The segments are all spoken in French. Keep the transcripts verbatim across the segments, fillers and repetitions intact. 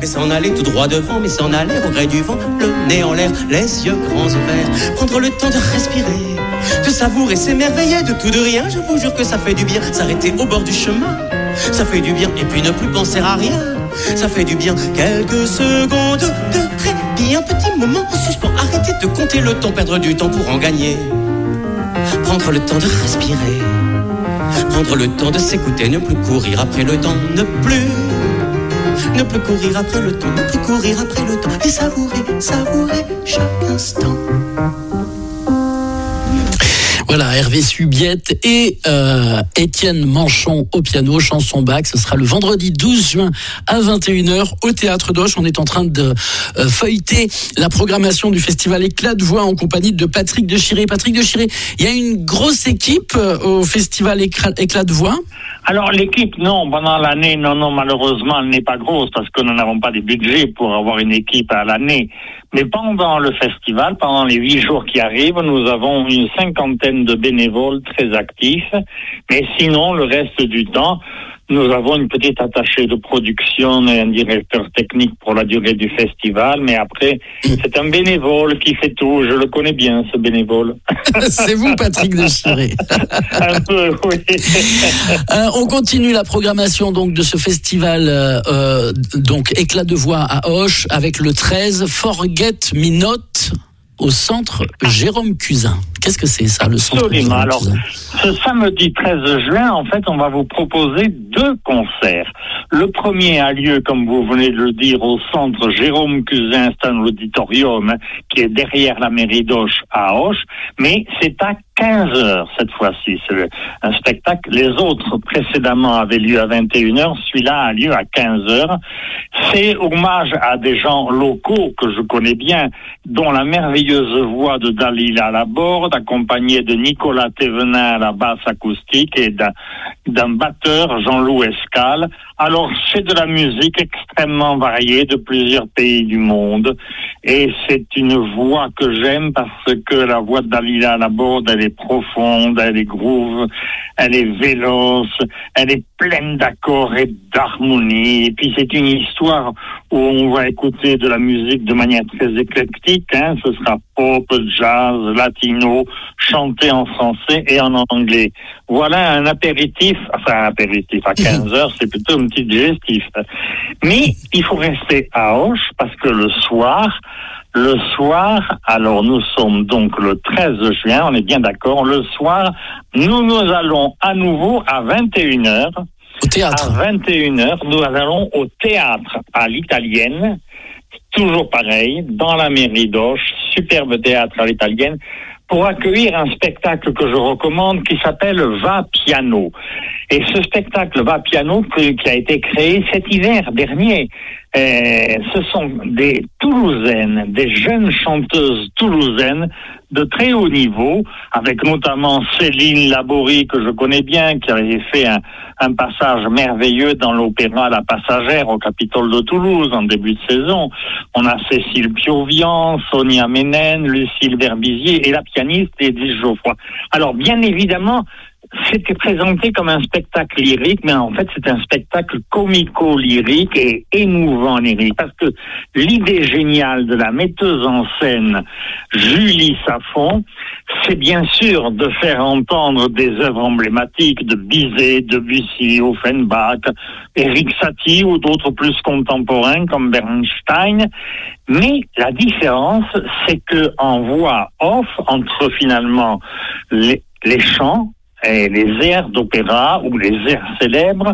et s'en aller tout droit devant, mais s'en aller au gré du vent, le nez en l'air, les yeux grands ouverts, prendre le temps de respirer, de savourer, s'émerveiller de tout de rien. Je vous jure que ça fait du bien, s'arrêter au bord du chemin, ça fait du bien, et puis ne plus penser à rien, ça fait du bien. Quelques secondes de répit, un petit moment en suspens, arrêter de compter le temps, perdre du temps pour en gagner, prendre le temps de respirer, prendre le temps de s'écouter, ne plus courir après le temps, ne plus, ne plus courir après le temps, ne plus courir après le temps, et savourer, savourer chaque instant. Voilà, Hervé Subiette et euh, Étienne Manchon au piano, chanson Bach. Ce sera le vendredi douze juin à vingt et une heures au Théâtre d'Auch. On est en train de euh, feuilleter la programmation du festival Éclat de voix en compagnie de Patrick de Chiré. Patrick de Chiré, il y a une grosse équipe euh, au festival Éclat, Éclat de voix. Alors l'équipe, non, pendant l'année, non, non, malheureusement, elle n'est pas grosse parce que nous n'avons pas de budget pour avoir une équipe à l'année. Mais pendant le festival, pendant les huit jours qui arrivent, nous avons une cinquantaine de bénévoles très actifs. Mais sinon, le reste du temps, nous avons une petite attachée de production et un directeur technique pour la durée du festival. Mais après, c'est un bénévole qui fait tout. Je le connais bien, ce bénévole. C'est vous, Patrick de Chiré. Un peu, oui. Euh, on continue la programmation donc de ce festival euh, donc Éclat de voix à Auch avec le treize Forget Me Not au centre Jérôme Cousin. Qu'est-ce que c'est ça, le centre Absolument. Jérôme Cousin? Alors, ce samedi treize juin, en fait, on va vous proposer deux concerts. Le premier a lieu, comme vous venez de le dire, au centre Jérôme Cousin, c'est un auditorium hein, qui est derrière la mairie d'Auch à Auch, mais c'est à quinze heures cette fois-ci. C'est un spectacle. Les autres précédemment avaient lieu à vingt et une heures. Celui-là a lieu à quinze heures. C'est hommage à des gens locaux que je connais bien, dont la merveilleuse voix de Dalila Laborde, accompagnée de Nicolas Thévenin à la basse acoustique et d'un, d'un batteur, Jean-Loup Escale. Alors, c'est de la musique extrêmement variée de plusieurs pays du monde. Et c'est une voix que j'aime parce que la voix de Dalila Laborde, elle est profonde, elle est groove, elle est véloce, elle est pleine d'accords et d'harmonie. Et puis c'est une histoire où on va écouter de la musique de manière très éclectique, hein. Ce sera pop, jazz, latino, chanté en français et en anglais. Voilà un apéritif, enfin un apéritif à quinze heures, c'est plutôt un petit digestif. Mais il faut rester à Auch parce que le soir, Le soir, alors nous sommes donc le treize juin, on est bien d'accord, le soir, nous nous allons à nouveau à vingt et une heures. Au théâtre. À vingt et une heures, nous allons au théâtre à l'italienne, toujours pareil, dans la mairie d'Auch, superbe théâtre à l'italienne, pour accueillir un spectacle que je recommande qui s'appelle Va Piano. Et ce spectacle Va Piano qui a été créé cet hiver dernier, euh, ce sont des Toulousaines, des jeunes chanteuses toulousaines de très haut niveau, avec notamment Céline Laborie, que je connais bien, qui avait fait un, un passage merveilleux dans l'opéra La Passagère au Capitole de Toulouse en début de saison. On a Cécile Piovian, Sonia Ménène, Lucille Verbizier et la pianiste Edith Geoffroy. Alors, bien évidemment, c'était présenté comme un spectacle lyrique, mais en fait, c'est un spectacle comico-lyrique et émouvant lyrique. Parce que l'idée géniale de la metteuse en scène Julie Safon, c'est bien sûr de faire entendre des œuvres emblématiques de Bizet, Debussy, Offenbach, Erik Satie ou d'autres plus contemporains comme Bernstein. Mais la différence, c'est que en voix off, entre finalement les, les chants, et les airs d'opéra ou les airs célèbres,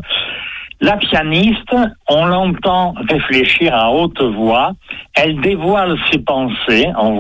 la pianiste, on l'entend réfléchir à haute voix, elle dévoile ses pensées en